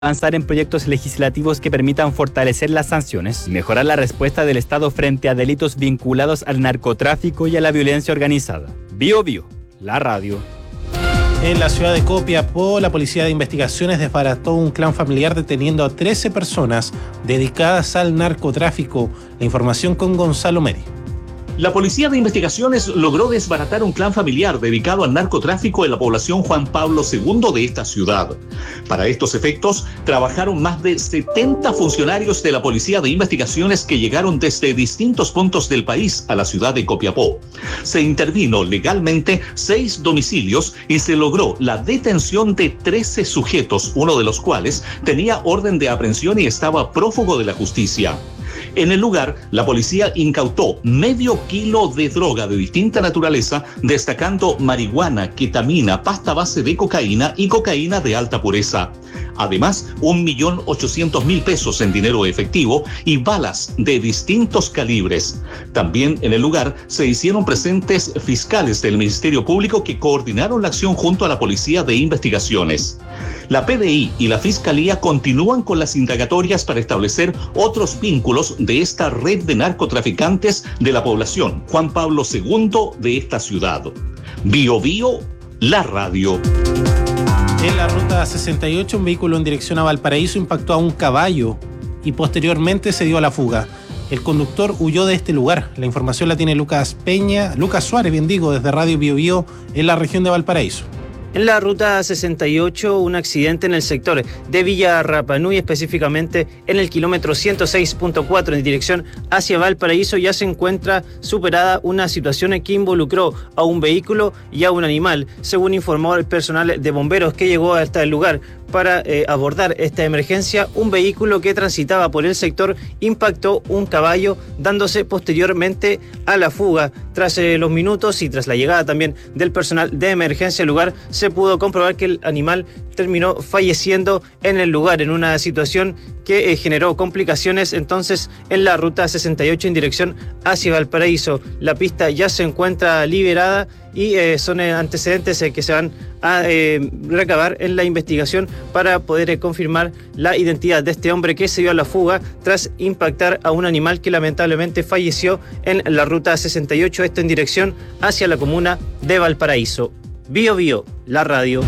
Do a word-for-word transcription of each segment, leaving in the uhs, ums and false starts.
avanzar en proyectos legislativos que permitan fortalecer las sanciones y mejorar la respuesta del Estado frente a delitos vinculados al narcotráfico y a la violencia organizada. Bio Bio, la radio. En la ciudad de Copiapó, la Policía de Investigaciones desbarató un clan familiar deteniendo a trece personas dedicadas al narcotráfico. La información con Gonzalo Meri. La Policía de Investigaciones logró desbaratar un clan familiar dedicado al narcotráfico en la población Juan Pablo segundo de esta ciudad. Para estos efectos, trabajaron más de setenta funcionarios de la Policía de Investigaciones que llegaron desde distintos puntos del país a la ciudad de Copiapó. Se intervino legalmente seis domicilios y se logró la detención de trece sujetos, uno de los cuales tenía orden de aprehensión y estaba prófugo de la justicia. En el lugar, la policía incautó medio kilo de droga de distinta naturaleza, destacando marihuana, ketamina, pasta base de cocaína y cocaína de alta pureza. Además, un millón ochocientos mil pesos en dinero efectivo y balas de distintos calibres. También en el lugar se hicieron presentes fiscales del Ministerio Público que coordinaron la acción junto a la Policía de Investigaciones. La P D I y la Fiscalía continúan con las indagatorias para establecer otros vínculos de esta red de narcotraficantes de la población Juan Pablo segundo de esta ciudad. Bio Bio, la radio. En la ruta sesenta y ocho, un vehículo en dirección a Valparaíso impactó a un caballo y posteriormente se dio a la fuga. El conductor huyó de este lugar. La información la tiene Lucas Peña, Lucas Suárez, bien digo, desde Radio Bio Bio en la región de Valparaíso. En la ruta sesenta y ocho, un accidente en el sector de Villa Rapanui, específicamente en el kilómetro ciento seis punto cuatro en dirección hacia Valparaíso, ya se encuentra superada una situación que involucró a un vehículo y a un animal, según informó el personal de bomberos que llegó hasta el lugar para eh, abordar esta emergencia. Un vehículo que transitaba por el sector impactó un caballo, dándose posteriormente a la fuga. Tras eh, los minutos y tras la llegada también del personal de emergencia al lugar, se pudo comprobar que el animal terminó falleciendo en el lugar, en una situación que eh, generó complicaciones entonces en la ruta sesenta y ocho en dirección hacia Valparaíso. La pista ya se encuentra liberada y eh, son eh, antecedentes eh, que se van a eh, recabar en la investigación para poder eh, confirmar la identidad de este hombre que se dio a la fuga tras impactar a un animal que lamentablemente falleció en la ruta sesenta y ocho, esto en dirección hacia la comuna de Valparaíso. Bio Bio, la radio.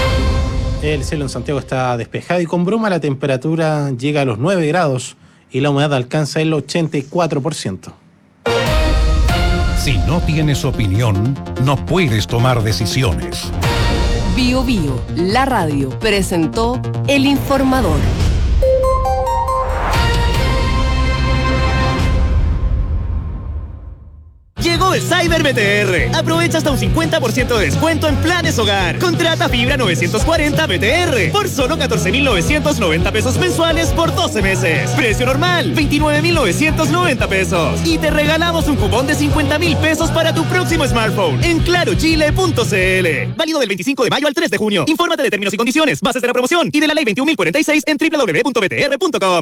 El cielo en Santiago está despejado y con bruma. La temperatura llega a los nueve grados y la humedad alcanza el ochenta y cuatro por ciento. Si no tienes opinión, no puedes tomar decisiones. Bio Bio, la radio, presentó El Informador. Llegó el Cyber B T R. Aprovecha hasta un cincuenta por ciento de descuento en planes hogar. Contrata fibra novecientos cuarenta B T R por solo catorce mil novecientos noventa pesos mensuales por doce meses. Precio normal, veintinueve mil novecientos noventa pesos. Y te regalamos un cupón de cincuenta mil pesos para tu próximo smartphone en claro chile punto c l. Válido del veinticinco de mayo al tres de junio. Infórmate de términos y condiciones, bases de la promoción y de la ley veintiún mil cuarenta y seis en doble u doble u doble u punto b t r punto com.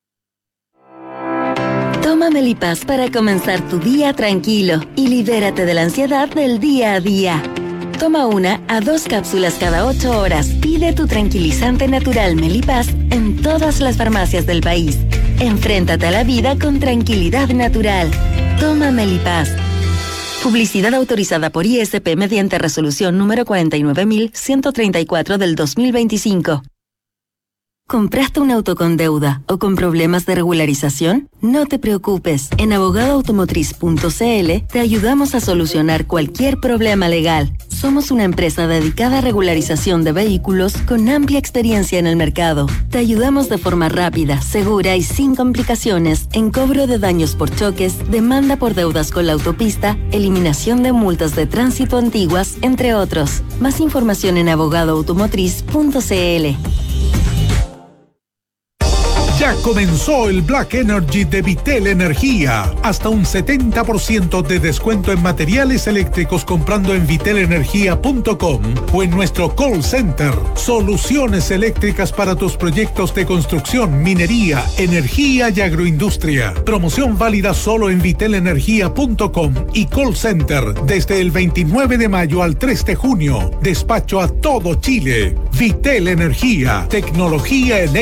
Toma Melipaz para comenzar tu día tranquilo y libérate de la ansiedad del día a día. Toma una a dos cápsulas cada ocho horas. Pide tu tranquilizante natural Melipaz en todas las farmacias del país. Enfréntate a la vida con tranquilidad natural. Toma Melipaz. Publicidad autorizada por I S P mediante resolución número cuarenta y nueve mil ciento treinta y cuatro del dos mil veinticinco. ¿Compraste un auto con deuda o con problemas de regularización? No te preocupes. En abogado automotriz punto c l te ayudamos a solucionar cualquier problema legal. Somos una empresa dedicada a regularización de vehículos con amplia experiencia en el mercado. Te ayudamos de forma rápida, segura y sin complicaciones en cobro de daños por choques, demanda por deudas con la autopista, eliminación de multas de tránsito antiguas, entre otros. Más información en abogado automotriz punto c l. Ya comenzó el Black Energy de Vitel Energía. Hasta un setenta por ciento de descuento en materiales eléctricos comprando en vitel energía punto com o en nuestro call center. Soluciones eléctricas para tus proyectos de construcción, minería, energía y agroindustria. Promoción válida solo en vitel energía punto com y call center desde el veintinueve de mayo al tres de junio. Despacho a todo Chile. Vitel Energía. Tecnología eléctrica